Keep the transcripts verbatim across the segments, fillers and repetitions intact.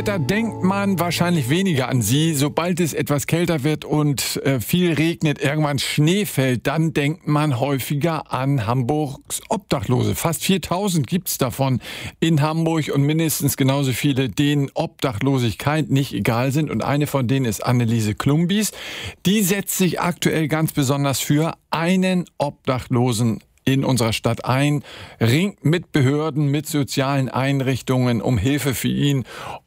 Wetter denkt man wahrscheinlich weniger an sie. Sobald es etwas kälter wird und äh, viel regnet, irgendwann Schnee fällt, dann denkt man häufiger an Hamburgs Obdachlose. Fast viertausend gibt's davon in Hamburg und mindestens genauso viele, denen Obdachlosigkeit nicht egal sind. Und eine von denen ist Anneliese Klumbis. Die setzt sich aktuell ganz besonders für einen Obdachlosen in unserer Stadt ein, ringt mit Behörden, mit sozialen Einrichtungen um Hilfe für ihn.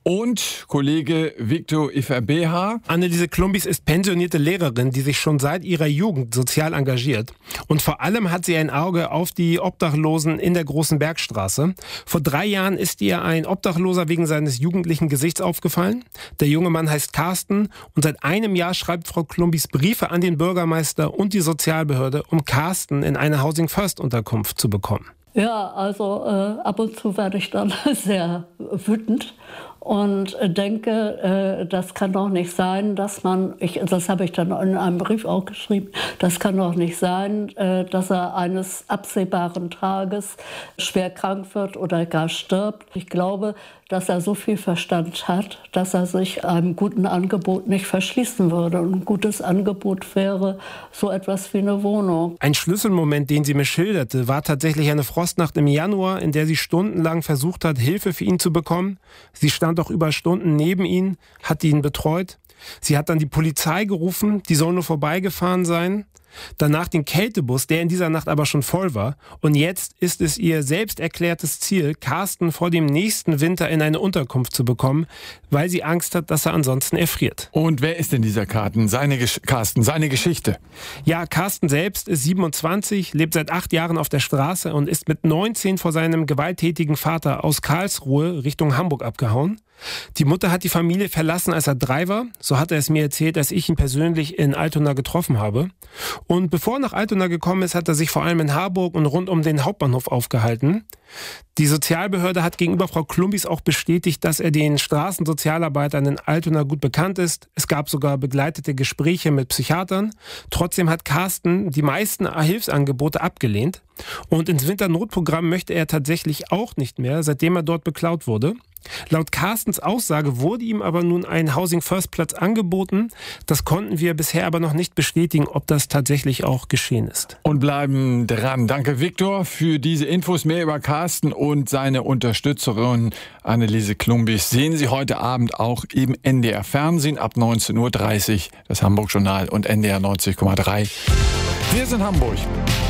Und Kollege Victor Iferbeha. Anneliese Klumbis ist pensionierte Lehrerin, die sich schon seit ihrer Jugend sozial engagiert. Und vor allem hat sie ein Auge auf die Obdachlosen in der Großen Bergstraße. Vor drei Jahren ist ihr ein Obdachloser wegen seines jugendlichen Gesichts aufgefallen. Der junge Mann heißt Carsten und seit einem Jahr schreibt Frau Klumbis Briefe an den Bürgermeister und die Sozialbehörde, um Carsten in eine Housing First Unterkunft zu bekommen. Ja, also äh, ab und zu werde ich dann sehr wütend und denke, äh, das kann doch nicht sein, dass man, ich, das habe ich dann in einem Brief auch geschrieben, das kann doch nicht sein, äh, dass er eines absehbaren Tages schwer krank wird oder gar stirbt. Ich glaube, dass er so viel Verstand hat, dass er sich einem guten Angebot nicht verschließen würde. Und ein gutes Angebot wäre so etwas wie eine Wohnung. Ein Schlüsselmoment, den sie mir schilderte, war tatsächlich eine Frostnacht im Januar, in der sie stundenlang versucht hat, Hilfe für ihn zu bekommen. Sie stand auch über Stunden neben ihm, hat ihn betreut. Sie hat dann die Polizei gerufen, die soll nur vorbeigefahren sein. Danach den Kältebus, der in dieser Nacht aber schon voll war. Und jetzt ist es ihr selbst erklärtes Ziel, Carsten vor dem nächsten Winter in eine Unterkunft zu bekommen, weil sie Angst hat, dass er ansonsten erfriert. Und wer ist denn dieser Carsten? Seine, Gesch- Carsten, seine Geschichte? Ja, Carsten selbst ist siebenundzwanzig, lebt seit acht Jahren auf der Straße und ist mit neunzehn vor seinem gewalttätigen Vater aus Karlsruhe Richtung Hamburg abgehauen. Die Mutter hat die Familie verlassen, als er drei war. So hat er es mir erzählt, dass ich ihn persönlich in Altona getroffen habe. Und bevor er nach Altona gekommen ist, hat er sich vor allem in Harburg und rund um den Hauptbahnhof aufgehalten. Die Sozialbehörde hat gegenüber Frau Klumbis auch bestätigt, dass er den Straßensozialarbeitern in Altona gut bekannt ist. Es gab sogar begleitete Gespräche mit Psychiatern. Trotzdem hat Carsten die meisten Hilfsangebote abgelehnt. Und ins Winternotprogramm möchte er tatsächlich auch nicht mehr, seitdem er dort beklaut wurde. Laut Carstens Aussage wurde ihm aber nun ein Housing First Platz angeboten. Das konnten wir bisher aber noch nicht bestätigen, ob das tatsächlich auch geschehen ist. Und bleiben dran. Danke, Victor, für diese Infos. Mehr über Carsten und seine Unterstützerin Anneliese Klumbis sehen Sie heute Abend auch im N D R Fernsehen ab neunzehn Uhr dreißig. Das Hamburg Journal und N D R neunzig Komma drei. Wir sind Hamburg.